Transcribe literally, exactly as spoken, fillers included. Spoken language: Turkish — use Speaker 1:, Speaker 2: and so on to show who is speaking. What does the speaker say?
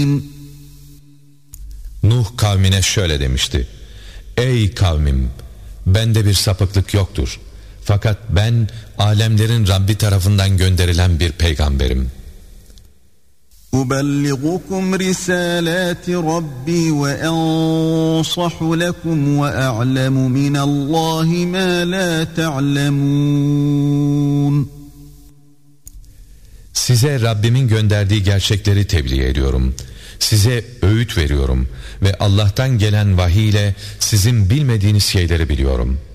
Speaker 1: Nuh kavmine şöyle demişti: Ey kavmim, bende bir sapıklık yoktur. Fakat ben alemlerin Rabbi tarafından gönderilen bir peygamberim.
Speaker 2: أُبَلِّغُكُمْ رِسَالَاتِ رَبِّي وَأَنصَحُ لَكُمْ وَأَعْلَمُ مِنَ اللّٰهِ مَا لَا تَعْلَمُونَ.
Speaker 1: Size Rabbimin gönderdiği gerçekleri tebliğ ediyorum. Size öğüt veriyorum ve Allah'tan gelen vahiy ile sizin bilmediğiniz şeyleri biliyorum.